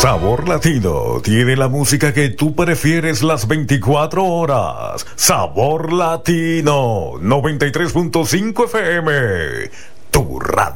Sabor Latino tiene la música que tú prefieres las 24 horas. Sabor Latino 93.5 FM, tu radio.